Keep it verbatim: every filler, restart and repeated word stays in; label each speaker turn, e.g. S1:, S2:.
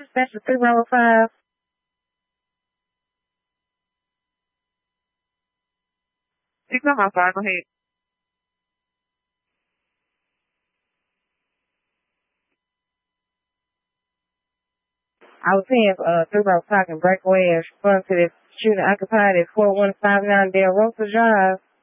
S1: That's the three oh five.
S2: You come outside. Go ahead.
S1: I was saying uh, three oh five and breakaway in response to this shooting occupied at four one five nine Del Rosa Drive.